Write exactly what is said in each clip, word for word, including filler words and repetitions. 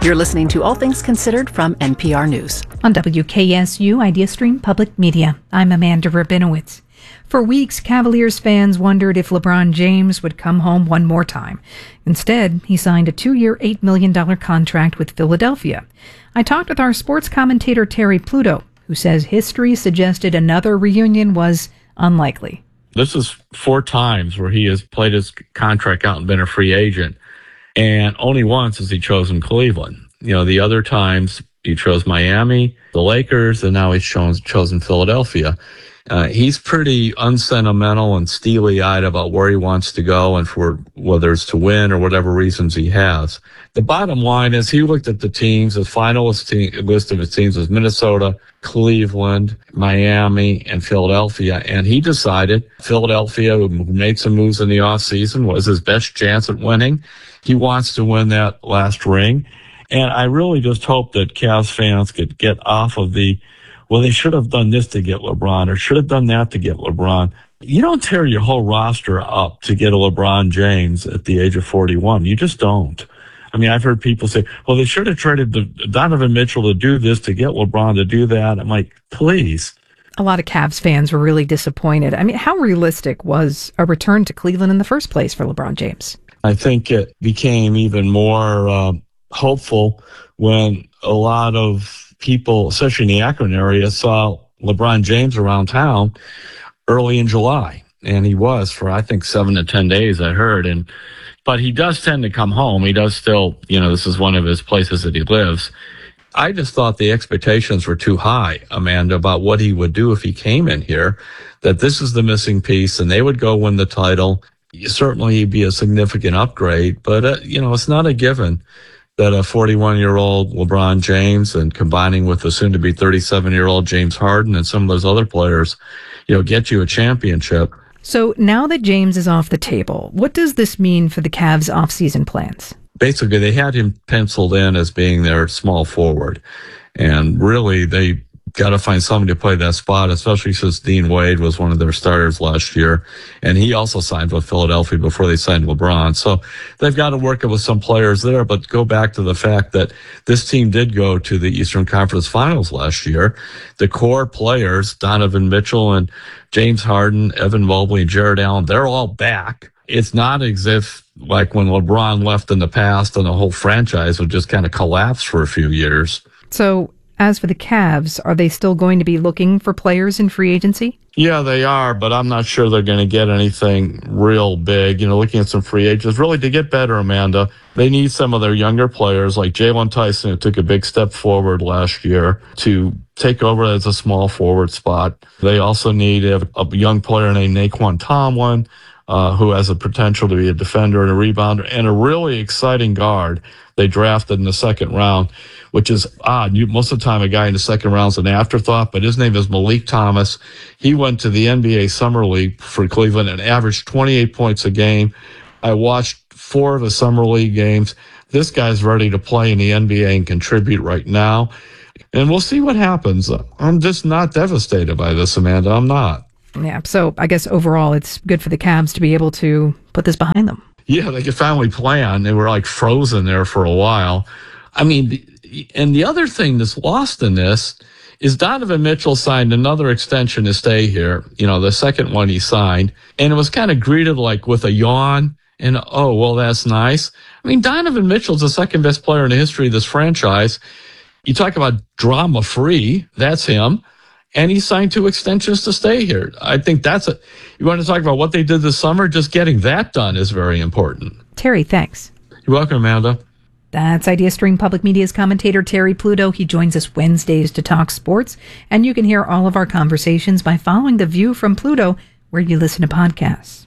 You're listening to All Things Considered from N P R News. On W K S U IdeaStream Public Media, I'm Amanda Rabinowitz. For weeks, Cavaliers fans wondered if LeBron James would come home one more time. Instead, he signed a two-year, eight million dollars contract with Philadelphia. I talked with our sports commentator Terry Pluto, who says history suggested another reunion was unlikely. This is four times where he has played his contract out and been a free agent. And only once has he chosen Cleveland. You know, the other times he chose Miami, the Lakers, and now he's chosen, chosen Philadelphia. Uh, he's pretty unsentimental and steely-eyed about where he wants to go and for whether it's to win or whatever reasons he has. The bottom line is he looked at the teams, his finalist team, list of his teams was Minnesota, Cleveland, Miami, and Philadelphia, and he decided Philadelphia, who made some moves in the offseason, was his best chance at winning. He wants to win that last ring. And I really just hope that Cavs fans could get off of the, well, they should have done this to get LeBron or should have done that to get LeBron. You don't tear your whole roster up to get a LeBron James at the age of forty-one. You just don't. I mean, I've heard people say, well, they should have traded the Donovan Mitchell to do this, to get LeBron to do that. I'm like, please. A lot of Cavs fans were really disappointed. I mean, how realistic was a return to Cleveland in the first place for LeBron James? I think it became even more uh, hopeful when a lot of people, especially in the Akron area, saw LeBron James around town early in July. And he was for, I think, seven to ten days, I heard. And But he does tend to come home. He does still, you know, this is one of his places that he lives. I just thought the expectations were too high, Amanda, about what he would do if he came in here, that this is the missing piece and they would go win the title. Certainly he'd be a significant upgrade, but, uh, you know, it's not a given that a forty-one-year-old LeBron James and combining with the soon-to-be thirty-seven-year-old James Harden and some of those other players, you know, get you a championship. So now that James is off the table, what does this mean for the Cavs' offseason plans? Basically, they had him penciled in as being their small forward. And really, they got to find somebody to play that spot, especially since Dean Wade was one of their starters last year. And he also signed with Philadelphia before they signed LeBron. So they've got to work it with some players there. But go back to the fact that this team did go to the Eastern Conference Finals last year. The core players, Donovan Mitchell and James Harden, Evan Mobley, and Jared Allen, they're all back. It's not as if like when LeBron left in the past and the whole franchise would just kind of collapse for a few years. So as for the Cavs, are they still going to be looking for players in free agency? Yeah, they are, but I'm not sure they're going to get anything real big. You know, looking at some free agents, really to get better, Amanda, they need some of their younger players like Jalen Tyson, who took a big step forward last year, to take over as a small forward spot. They also need a, a young player named Naquan Tomlin, uh, who has the potential to be a defender and a rebounder, and a really exciting guard they drafted in the second round, which is odd. You, most of the time, a guy in the second round is an afterthought, but his name is Malik Thomas. He went to the N B A Summer League for Cleveland and averaged twenty-eight points a game. I watched four of the Summer League games. This guy's ready to play in the N B A and contribute right now. And we'll see what happens. I'm just not devastated by this, Amanda. I'm not. Yeah, so I guess overall it's good for the Cavs to be able to put this behind them. Yeah, they could finally plan. They were like frozen there for a while. I mean, and the other thing that's lost in this is Donovan Mitchell signed another extension to stay here, you know, the second one he signed, and it was kind of greeted like with a yawn and, oh, well, that's nice. I mean, Donovan Mitchell's the second best player in the history of this franchise. You talk about drama-free, that's him. And he signed two extensions to stay here. I think that's it. You want to talk about what they did this summer? Just getting that done is very important. Terry, thanks. You're welcome, Amanda. That's IdeaStream Public Media's commentator Terry Pluto. He joins us Wednesdays to talk sports. And you can hear all of our conversations by following The View from Pluto, where you listen to podcasts.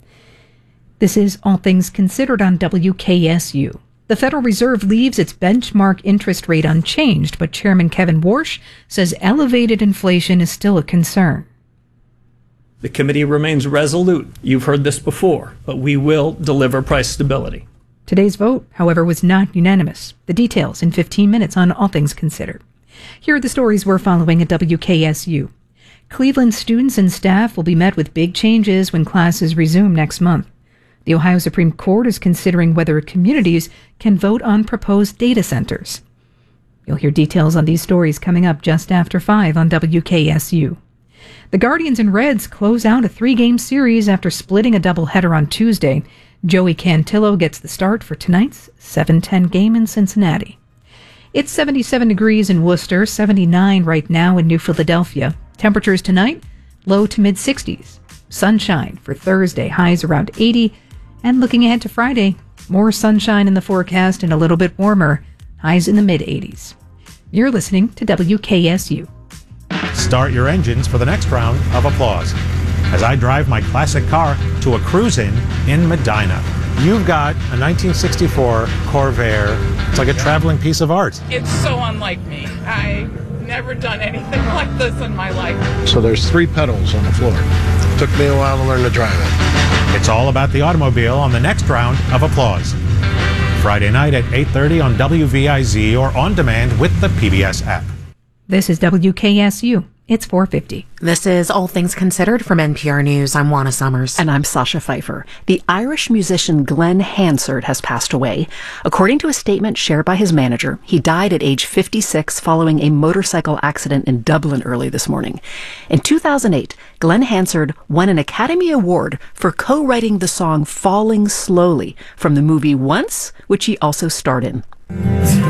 This is All Things Considered on W K S U. The Federal Reserve leaves its benchmark interest rate unchanged, but Chairman Kevin Warsh says elevated inflation is still a concern. The committee remains resolute. You've heard this before, but we will deliver price stability. Today's vote, however, was not unanimous. The details in fifteen minutes on All Things Considered. Here are the stories we're following at W K S U. Cleveland students and staff will be met with big changes when classes resume next month. The Ohio Supreme Court is considering whether communities can vote on proposed data centers. You'll hear details on these stories coming up just after five on W K S U. The Guardians and Reds close out a three-game series after splitting a doubleheader on Tuesday. Joey Cantillo gets the start for tonight's seven ten game in Cincinnati. It's seventy-seven degrees in Worcester, seventy-nine right now in New Philadelphia. Temperatures tonight, low to mid-sixties. Sunshine for Thursday, highs around eighty. And looking ahead to Friday, more sunshine in the forecast and a little bit warmer, highs in the mid-eighties. You're listening to W K S U. Start your engines for the next round of applause as I drive my classic car to a cruise-in in Medina. You've got a nineteen sixty-four Corvair. It's like a traveling piece of art. It's so unlike me. I've never done anything like this in my life. So there's three pedals on the floor. Took me a while to learn to drive it. It's all about the automobile on the next round of applause. Friday night at eight thirty on W V I Z or on demand with the P B S app. This is W K S U. It's four fifty. This is All Things Considered from N P R News. I'm Juana Summers. And I'm Sasha Pfeiffer. The Irish musician Glenn Hansard has passed away. According to a statement shared by his manager, he died at age fifty-six following a motorcycle accident in Dublin early this morning. In two thousand eight, Glenn Hansard won an Academy Award for co-writing the song Falling Slowly from the movie Once, which he also starred in.